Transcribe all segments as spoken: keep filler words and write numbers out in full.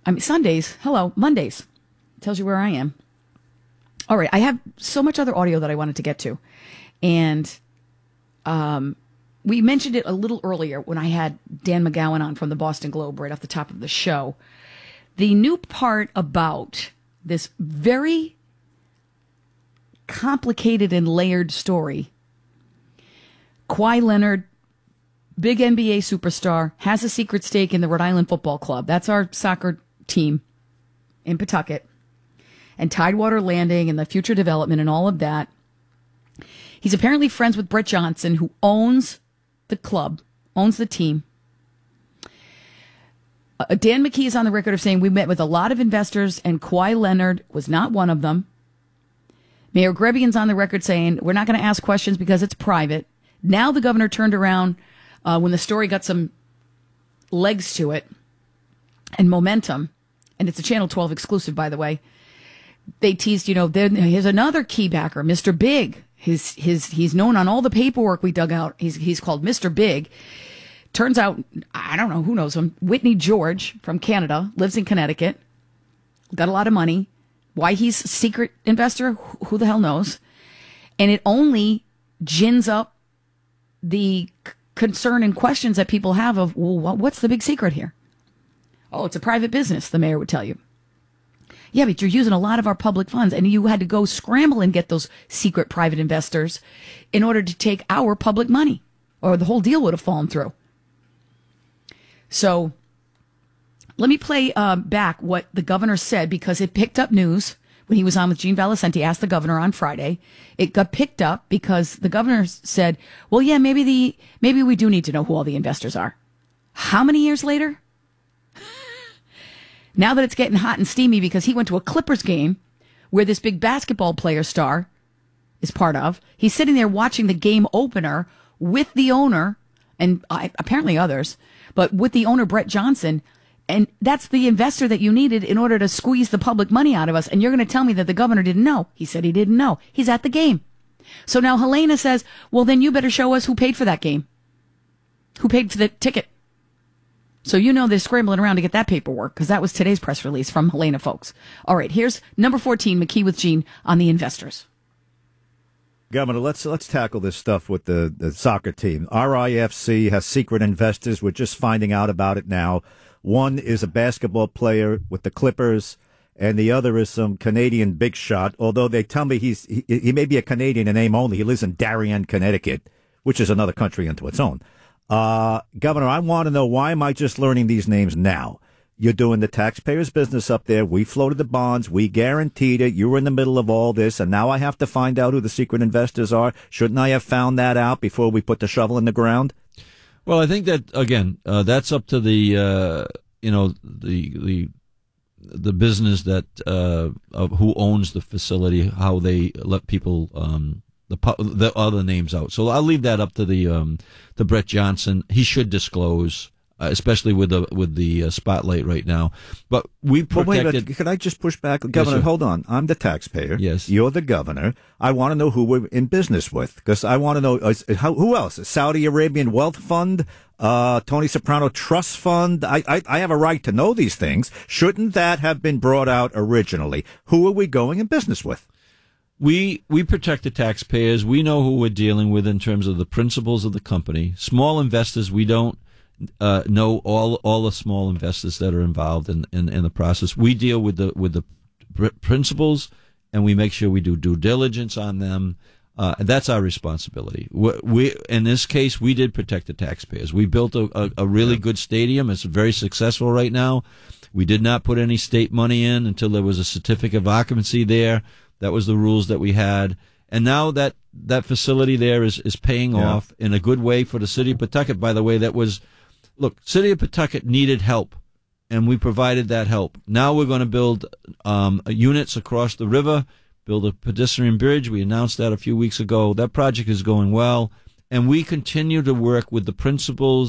I mean, Sundays. Hello, Mondays. Tells you where I am. All right, I have so much other audio that I wanted to get to. And um, we mentioned it a little earlier when I had Dan McGowan on from the Boston Globe right off the top of the show. The new part about this very complicated and layered story. Kawhi Leonard, big N B A superstar, has a secret stake in the Rhode Island Football Club. That's our soccer team in Pawtucket. And Tidewater Landing and the future development and all of that. He's apparently friends with Brett Johnson, who owns the club, owns the team. Uh, Dan McKee is on the record of saying, we met with a lot of investors and Kawhi Leonard was not one of them. Mayor Grebian's on the record saying, we're not going to ask questions because it's private. Now the governor turned around uh, when the story got some legs to it and momentum, and it's a Channel twelve exclusive, by the way. They teased, you know, then here's another key backer, Mister Big. His his he's known on all the paperwork we dug out. He's he's called Mister Big. Turns out, I don't know who knows him. Whitney George from Canada, lives in Connecticut, got a lot of money. Why he's a secret investor, who the hell knows? And it only gins up the c- concern and questions that people have of, well, what's the big secret here? Oh, it's a private business, the mayor would tell you. Yeah, but you're using a lot of our public funds, and you had to go scramble and get those secret private investors in order to take our public money, or the whole deal would have fallen through. So let me play uh, back what the governor said, because it picked up news when he was on with Gene Valicenti, asked the governor on Friday. It got picked up because the governor said, well, yeah, maybe the maybe we do need to know who all the investors are. How many years later? Now that it's getting hot and steamy because he went to a Clippers game where this big basketball player star is part of. He's sitting there watching the game opener with the owner and uh, apparently others, but with the owner, Brett Johnson. And that's the investor that you needed in order to squeeze the public money out of us. And you're going to tell me that the governor didn't know. He said he didn't know. He's at the game. So now Helena says, well, then you better show us who paid for that game. Who paid for the ticket. So you know they're scrambling around to get that paperwork, because that was today's press release from Helena folks. All right, here's number fourteen, McKee with Gene on the investors. Governor, let's let's tackle this stuff with the, the soccer team. R I F C has secret investors. We're just finding out about it now. One is a basketball player with the Clippers, and the other is some Canadian big shot, although they tell me he's he, he may be a Canadian in name only. He lives in Darien, Connecticut, which is another country unto its own. Uh, Governor, I want to know, why am I just learning these names now? You're doing the taxpayers' business up there. We floated the bonds. We guaranteed it. You were in the middle of all this, and now I have to find out who the secret investors are. Shouldn't I have found that out before we put the shovel in the ground? Well, I think that, again, uh, that's up to the, uh, you know, the the the business that uh, of who owns the facility, how they let people um, the the other names out. So I'll leave that up to the um, to Brett Johnson. He should disclose, uh, especially with the with the uh, spotlight right now. But we protected. Well, wait, but can I just push back, Governor? Yes, hold on. I'm the taxpayer. Yes, you're the governor. I want to know who we're in business with, because I want to know uh, how, who else. Saudi Arabian Wealth Fund, uh, Tony Soprano Trust Fund. I, I I have a right to know these things. Shouldn't that have been brought out originally? Who are we going in business with? We we protect the taxpayers. We know who we're dealing with in terms of the principals of the company. Small investors, we don't uh, know all all the small investors that are involved in, in, in the process. We deal with the with the pr- principals, and we make sure we do due diligence on them. Uh, and that's our responsibility. We, we in this case, we did protect the taxpayers. We built a, a, a really good stadium. It's very successful right now. We did not put any state money in until there was a certificate of occupancy there. That was the rules that we had. And now that, that facility there is, is paying yeah. off in a good way for the city of Pawtucket. By the way, that was, look, city of Pawtucket needed help, and we provided that help. Now we're going to build um, units across the river, build a pedestrian bridge. We announced that a few weeks ago. That project is going well, and we continue to work with the principals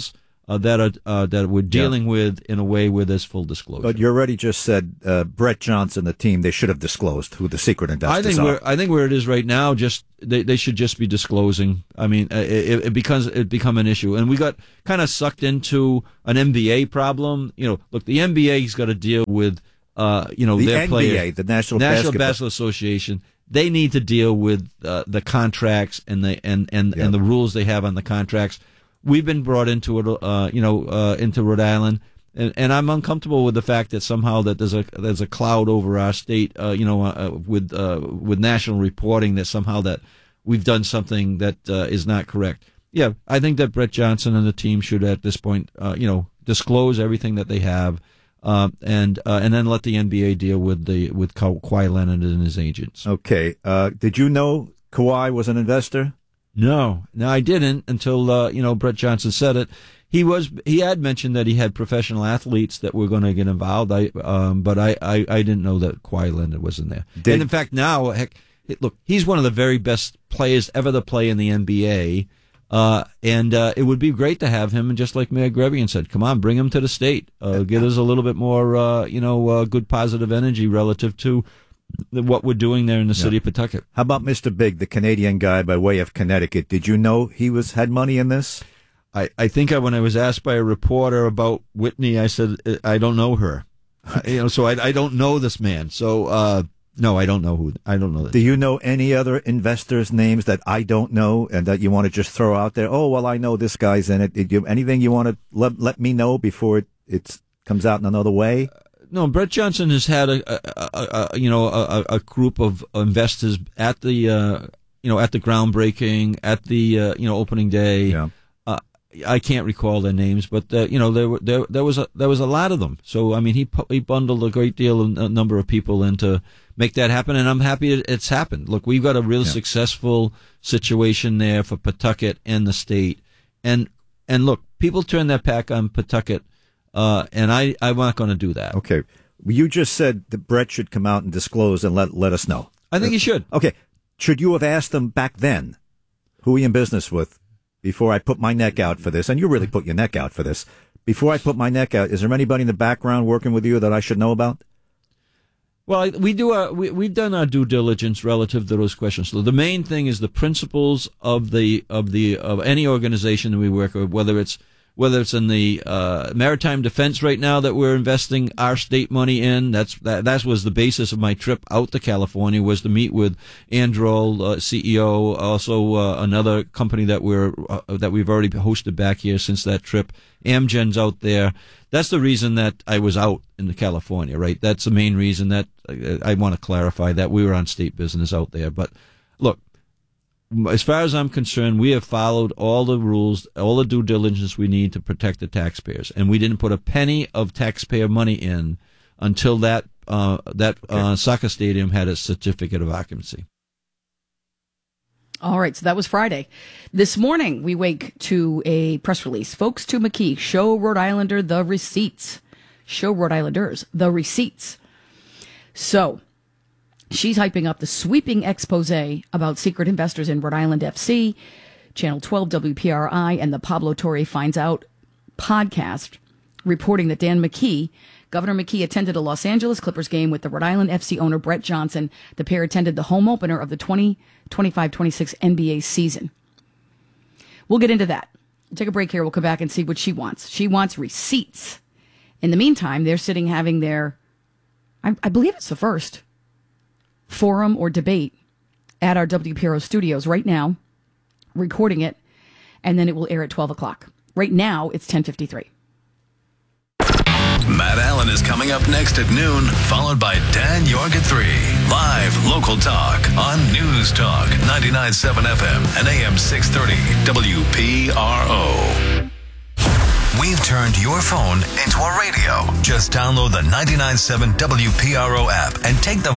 uh, that are uh, that we're dealing yeah. with in a way where there's full disclosure. But you already just said uh, Brett Johnson, the team, they should have disclosed who the secret investors I think are. Where, I think where it is right now, just they, they should just be disclosing. I mean, it, it becomes it become an issue, and we got kind of sucked into an N B A problem. You know, look, the N B A's got to deal with uh, you know the their N B A, players, the National, National Basketball. Basketball Association. They need to deal with uh, the contracts and the and and, yep. and the rules they have on the contracts. We've been brought into it, uh, you know, uh, into Rhode Island, and, and I'm uncomfortable with the fact that somehow that there's a there's a cloud over our state, uh, you know, uh, with uh, with national reporting that somehow that we've done something that uh, is not correct. Yeah, I think that Brett Johnson and the team should at this point, uh, you know, disclose everything that they have, uh, and uh, and then let the N B A deal with the with Ka- Kawhi Leonard and his agents. Okay, uh, did you know Kawhi was an investor? No, no, I didn't until uh, you know Brett Johnson said it. He was he had mentioned that he had professional athletes that were going to get involved. I um, but I, I, I didn't know that Kawhi Leonard was in there. Did, and in fact, now heck, look, he's one of the very best players ever to play in the N B A. Uh, and uh, it would be great to have him. And just like Mayor Grebian said, come on, bring him to the state. Uh, give us a little bit more, uh, you know, uh, good positive energy relative to what we're doing there in the yeah. city of Pawtucket. How about Mister Big, the Canadian guy by way of Connecticut? Did you know he was had money in this? I, I think I, when I was asked by a reporter about Whitney, I said, I don't know her. you know, so I, I don't know this man. So, uh, no, I don't know who, I don't know that. Do you know any other investors' names that I don't know and that you want to just throw out there? Oh, well, I know this guy's in it. Did you, anything you want to let, let me know before it it's, comes out in another way? Uh, No, Brett Johnson has had a, a, a, a you know a, a group of investors at the uh, you know at the groundbreaking, at the uh, you know opening day. Yeah. Uh, I can't recall their names, but uh, you know there were there there was a there was a lot of them. So I mean he he bundled a great deal of a number of people in to make that happen, and I'm happy it's happened. Look, we've got a real yeah. successful situation there for Pawtucket and the state, and and look, people turn their back on Pawtucket. Uh, and I, I'm not going to do that. Okay. You just said that Brett should come out and disclose and let let us know. I think he should. Okay. Should you have asked him back then who he in business with before I put my neck out for this? And you really put your neck out for this. Before I put my neck out, is there anybody in the background working with you that I should know about? Well, we do our, we, we've done our due diligence relative to those questions. So the main thing is the principles of the of the of any organization that we work with, whether it's whether it's in the uh, maritime defense right now that we're investing our state money in. That's that, that was the basis of my trip out to California, was to meet with Androl, uh, C E O, also uh, another company that we're uh, that we've already hosted back here since that trip. Amgen's out there. That's the reason that I was out in California, right? That's the main reason that uh, I want to clarify that we were on state business out there. But look, as far as I'm concerned, we have followed all the rules, all the due diligence we need to protect the taxpayers, and we didn't put a penny of taxpayer money in until that uh, that okay. uh, soccer stadium had a certificate of occupancy. All right, so that was Friday. This morning, we wake to a press release. Folks to McKee, show Rhode Islander the receipts. Show Rhode Islanders the receipts. So she's hyping up the sweeping expose about secret investors in Rhode Island F C, Channel twelve W P R I, and the Pablo Torre Finds Out podcast, reporting that Dan McKee, Governor McKee, attended a Los Angeles Clippers game with the Rhode Island F C owner Brett Johnson. The pair attended the home opener of the twenty twenty-five twenty-six N B A season. We'll get into that. We'll take a break here. We'll come back and see what she wants. She wants receipts. In the meantime, they're sitting having their, I, I believe it's the first, forum or debate at our W P R O studios right now, recording it, and then it will air at twelve o'clock. Right now, it's ten fifty-three. Matt Allen is coming up next at noon, followed by Dan York at three. Live local talk on News Talk ninety-nine point seven F M and A M six thirty W P R O. We've turned your phone into a radio. Just download the ninety-nine point seven W P R O app and take the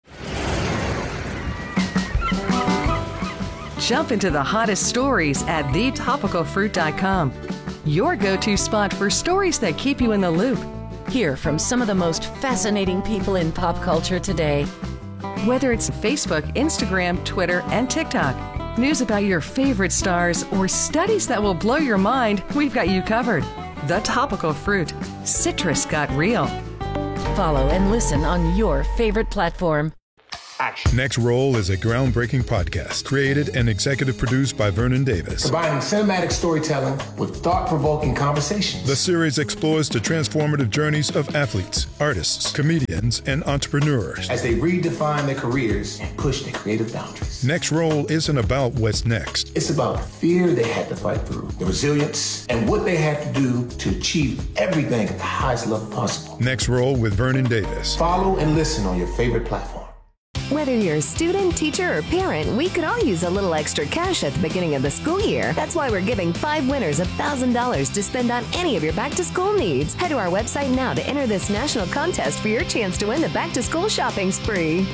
Jump into the hottest stories at the topical fruit dot com. Your go-to spot for stories that keep you in the loop. Hear from some of the most fascinating people in pop culture today. Whether it's Facebook, Instagram, Twitter, and TikTok, news about your favorite stars, or studies that will blow your mind, we've got you covered. The Topical Fruit. Citrus got real. Follow and listen on your favorite platform. Next Roll is a groundbreaking podcast created and executive produced by Vernon Davis. Combining cinematic storytelling with thought-provoking conversations. The series explores the transformative journeys of athletes, artists, comedians, and entrepreneurs as they redefine their careers and push their creative boundaries. Next Roll isn't about what's next. It's about the fear they had to fight through, the resilience, and what they had to do to achieve everything at the highest level possible. Next Roll with Vernon Davis. Follow and listen on your favorite platform. Whether you're a student, teacher, or parent, we could all use a little extra cash at the beginning of the school year. That's why we're giving five winners one thousand dollars to spend on any of your back-to-school needs. Head to our website now to enter this national contest for your chance to win the back-to-school shopping spree.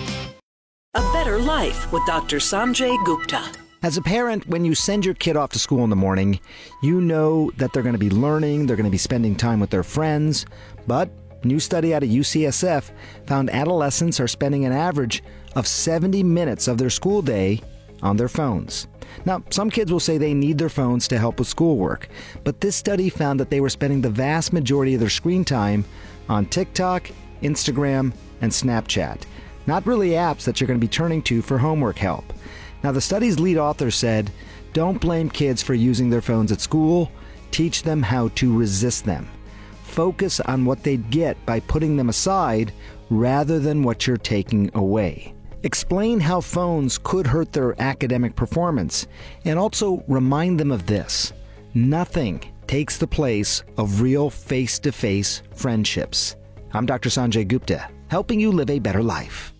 A Better Life with Doctor Sanjay Gupta. As a parent, when you send your kid off to school in the morning, you know that they're going to be learning, they're going to be spending time with their friends, but a new study out of U C S F found adolescents are spending an average of seventy minutes of their school day on their phones. Now, some kids will say they need their phones to help with schoolwork, but this study found that they were spending the vast majority of their screen time on TikTok, Instagram, and Snapchat. Not really apps that you're going to be turning to for homework help. Now, the study's lead author said, don't blame kids for using their phones at school. Teach them how to resist them. Focus on what they'd get by putting them aside rather than what you're taking away. Explain how phones could hurt their academic performance, and also remind them of this: nothing takes the place of real face-to-face friendships. I'm Doctor Sanjay Gupta, helping you live a better life.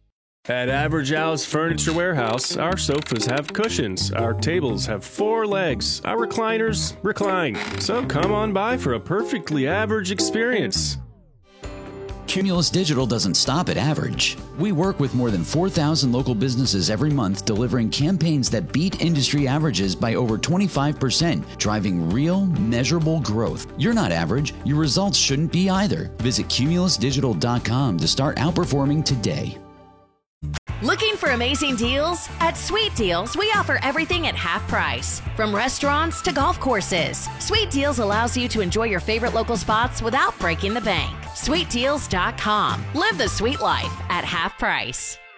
At Average Al's Furniture Warehouse, our sofas have cushions, our tables have four legs, our recliners recline. So come on by for a perfectly average experience. Cumulus Digital doesn't stop at average. We work with more than four thousand local businesses every month, delivering campaigns that beat industry averages by over twenty-five percent, driving real, measurable growth. You're not average. Your results shouldn't be either. Visit cumulus digital dot com to start outperforming today. Looking for amazing deals? At Sweet Deals, we offer everything at half price. From restaurants to golf courses, Sweet Deals allows you to enjoy your favorite local spots without breaking the bank. sweet deals dot com. Live the sweet life at half price.